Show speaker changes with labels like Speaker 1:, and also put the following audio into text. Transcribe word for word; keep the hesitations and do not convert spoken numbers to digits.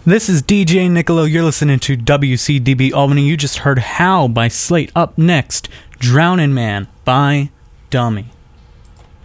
Speaker 1: This is D J Niccolo. You're listening to W C D B Albany. You just heard How by Slate. Up next, Drowning Man by Dummy.